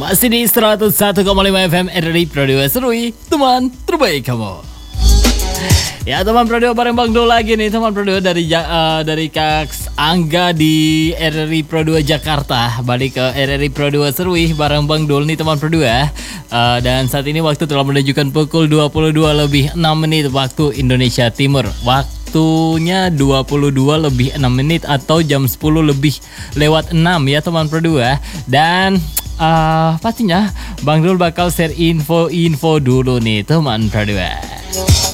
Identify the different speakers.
Speaker 1: Masih di 101,5 FM RRI Pro 2 Serui, teman terbaik kamu. Ya teman Pro 2 bareng Bang Dul lagi nih teman Pro 2 dari Kak Angga di RRI Pro 2 Jakarta. Balik ke RRI Pro 2 Serui bareng Bang Dul nih teman Pro 2. Dan saat ini waktu telah menunjukkan pukul 22 lebih 6 menit waktu Indonesia Timur. Waktunya 22 lebih 6 menit atau jam 10 lebih lewat 6 ya teman Pro 2. Dan pastinya Bang Dul bakal share info-info dulu nih teman Pro 2.